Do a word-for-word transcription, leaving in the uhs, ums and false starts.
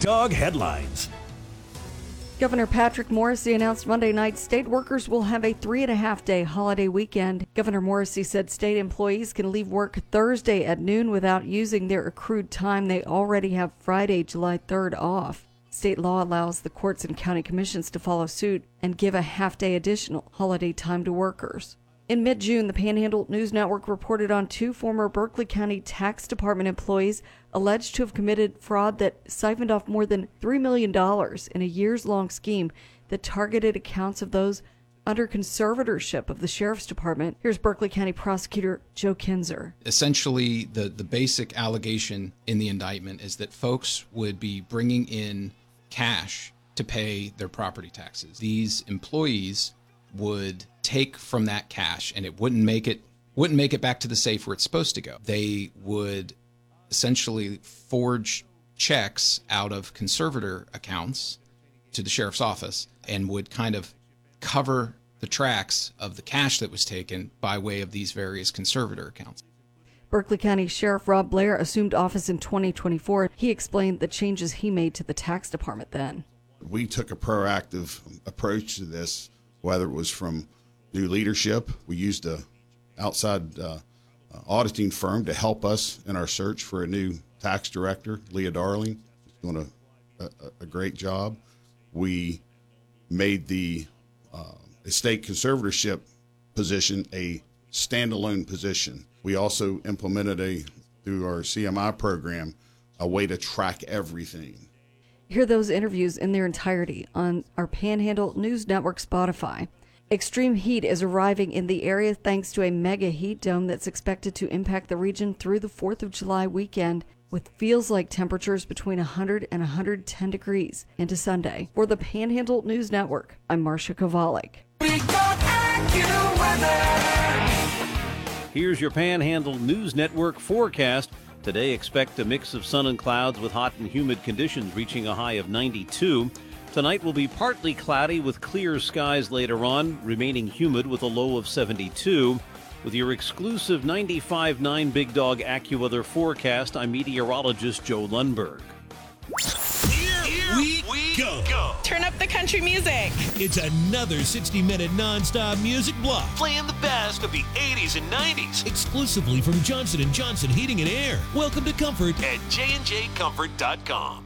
Dog headlines. Governor Patrick Morrisey announced Monday night state workers will have a three and a half day holiday weekend. Governor Morrisey said state employees can leave work Thursday at noon without using their accrued time. They already have Friday, July third off. State law allows the courts and county commissions to follow suit and give a half day additional holiday time to workers. In mid-June, the Panhandle News Network reported on two former Berkeley County Tax Department employees alleged to have committed fraud that siphoned off more than three million dollars in a years-long scheme that targeted accounts of those under conservatorship of the Sheriff's Department. Here's Berkeley County Prosecutor Joe Kinzer. Essentially, the, the basic allegation in the indictment is that folks would be bringing in cash to pay their property taxes. These employees would take from that cash, and it wouldn't make it wouldn't make it back to the safe where it's supposed to go. They would essentially forge checks out of conservator accounts to the sheriff's office and would kind of cover the tracks of the cash that was taken by way of these various conservator accounts. Berkeley County Sheriff Rob Blair assumed office in twenty twenty-four. He explained the changes he made to the tax department then. We took a proactive approach to this, whether it was from new leadership. We used a outside uh, auditing firm to help us in our search for a new tax director, Leah Darling, doing a, a, a great job. We made the uh, estate conservatorship position a standalone position. We also implemented a through our C M I program a way to track everything. Hear those interviews in their entirety on our Panhandle News Network Spotify. Extreme heat is arriving in the area thanks to a mega heat dome that's expected to impact the region through the fourth of July weekend, with feels like temperatures between one hundred and one hundred ten degrees into Sunday. For the Panhandle News Network, I'm Marcia Kovalik. Here's your Panhandle News Network forecast. Today, expect a mix of sun and clouds with hot and humid conditions reaching a high of ninety-two. Tonight will be partly cloudy with clear skies later on, remaining humid with a low of seventy-two. With your exclusive ninety-five point nine Big Dog AccuWeather forecast, I'm meteorologist Joe Lundberg. Here, Here we, we go. go. Turn up the country music. It's another sixty minute nonstop music block. Playing the best of the eighties and nineties. Exclusively from Johnson and Johnson Heating and Air. Welcome to Comfort at J and J Comfort dot com.